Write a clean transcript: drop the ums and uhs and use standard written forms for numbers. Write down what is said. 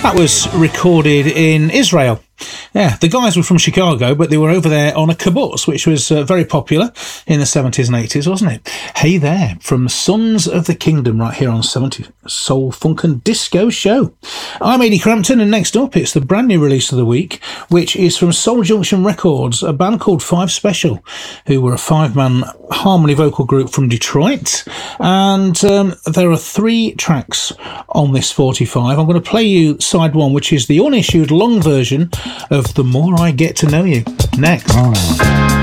That was recorded in Israel. Yeah, the guys were from Chicago, but they were over there on a kibbutz, which was very popular in the 70s and 80s, wasn't it? Hey There, from Sons of the Kingdom, right here on 70 Soul, Funk and Disco Show. I'm Adi Crampton, and next up it's the brand new release of the week, which is from Soul Junction Records, a band called Five Special, who were a five-man harmony vocal group from Detroit. And there are 3 tracks on this 45. I'm going to play you side 1, which is the unissued long version of The More I Get to Know You, next.